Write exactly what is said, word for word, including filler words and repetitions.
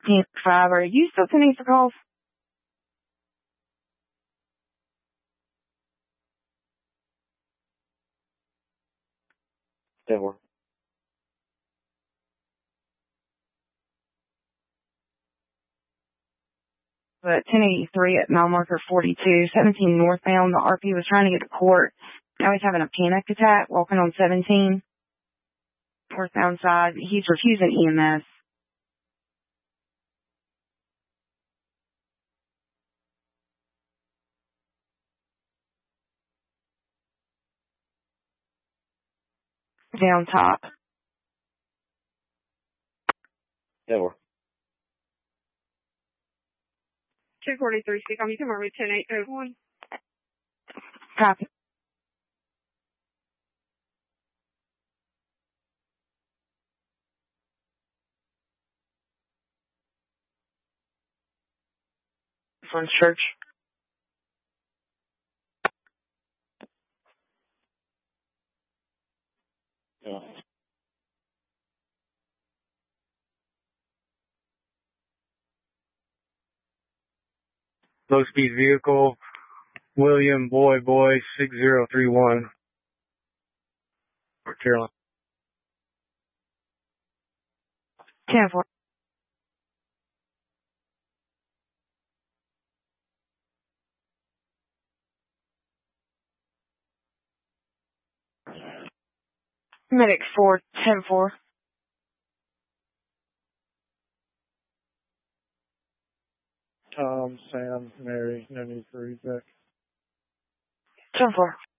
sixteen five. Are you still sending for calls? ten four. But ten eighty-three at mile marker forty-two, seventeen northbound. The R P was trying to get to court. Now he's having a panic attack walking on seventeen. Northbound side. He's refusing E M S. Down top. ten four. two forty-three, speak on. You can mark me ten eight oh one. Copy. From church. Yeah. Low speed vehicle, William Boy Boy six zero three one. North Carolina. ten four. Medic four, ten four. Tom, Sam, Mary, no need for feedback. ten four.